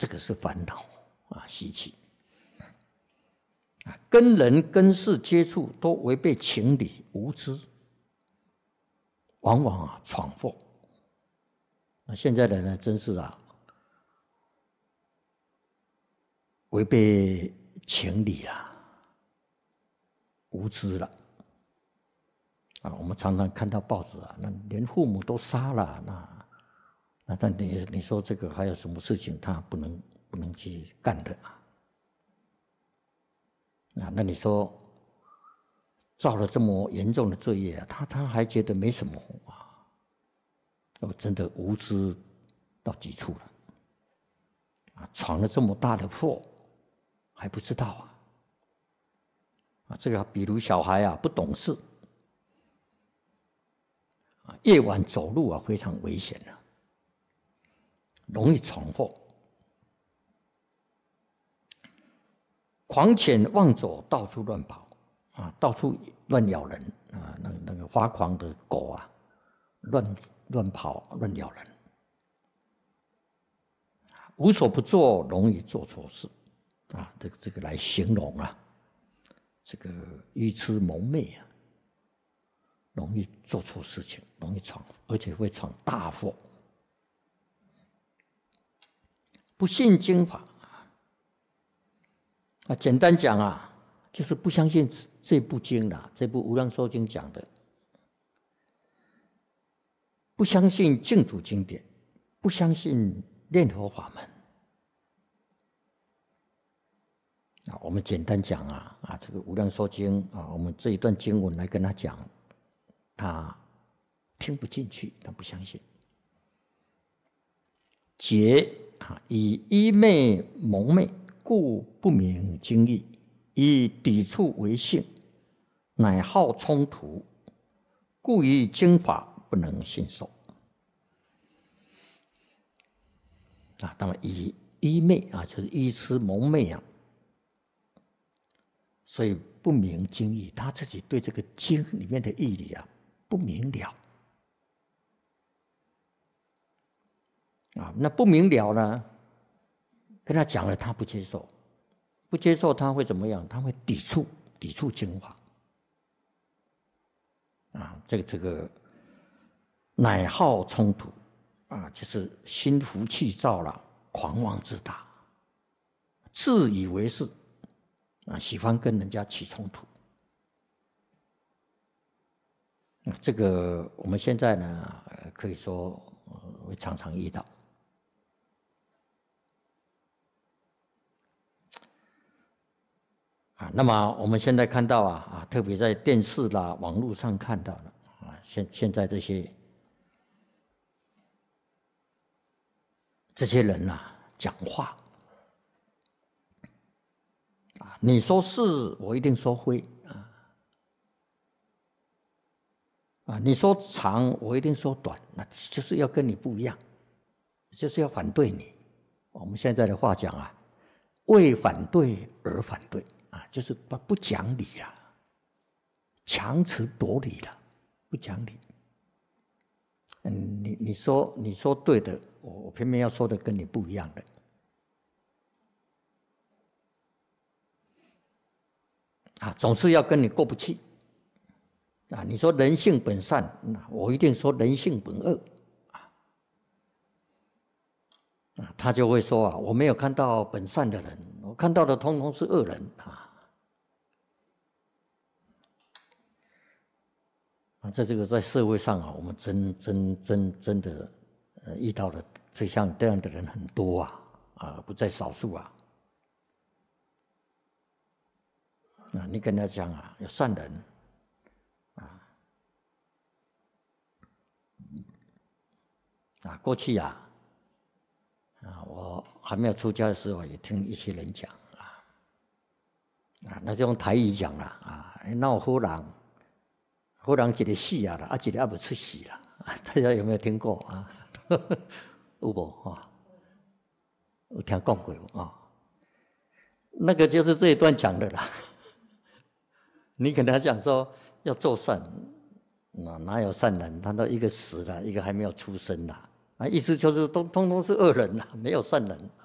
这个是烦恼啊，习气啊，跟人跟事接触都违背情理，无知，往往啊闯祸。那现在的人呢，真是啊，违背情理啦，无知了啊！我们常常看到报纸啊，那连父母都杀了，那但你说这个还有什么事情他不能去干的啊？那你说造了这么严重的罪业啊，他还觉得没什么啊？真的无知到极处了啊！闯了这么大的祸还不知道啊！这个比如小孩啊不懂事啊，夜晚走路啊非常危险啊，容易闯祸。狂犬妄走，到处乱跑啊，到处乱咬人啊！那个发狂的狗啊，乱跑乱咬人，无所不作，容易做错事啊！这个来形容啊，这个愚痴蒙昧啊，容易做错事情，容易闯，而且会闯大祸。不信经法啊，简单讲啊，就是不相信这部经啦，这部《无量寿经》讲的，不相信净土经典，不相信念佛法门啊。我们简单讲啊，这个《无量寿经》啊，我们这一段经文来跟他讲，他听不进去，他不相信。劫啊，以一昧蒙昧，故不明经义，以抵触为性，乃好冲突，故以经法不能信受啊。当然以一昧啊，就是愚痴蒙昧啊，所以不明经义，他自己对这个经里面的义理啊不明了啊。那不明了呢，跟他讲了，他不接受，不接受他会怎么样？他会抵触经法啊。这个乃好冲突啊，就是心浮气躁了，狂妄自大，自以为是啊，喜欢跟人家起冲突。这个我们现在呢，可以说会常常遇到。啊，那么我们现在看到特别在电视啦、网络上看到了啊，现在这些人讲话啊，你说是，我一定说非啊，你说长，我一定说短，那就是要跟你不一样，就是要反对你。我们现在的话讲啊，为反对而反对。就是不讲理啦，强词夺理啦，不讲理。你说对的，我偏偏要说的跟你不一样的。啊，总是要跟你过不去。啊，你说人性本善，我一定说人性本恶。他就会说我没有看到本善的人，我看到的通通是恶人啊。在这个在社会上我们真的遇到的这样的人很多不在少数你跟他讲有善人过去我还没有出家的时候，也听一些人讲那就用台语讲了那我忽然一个死一个还没出世啦，大家有没有听过有无有听讲过那个就是这一段讲的啦。你跟他讲说要做善，哪有善人？他都一个死了，一个还没有出生啦。意思就是通通是恶人没有善人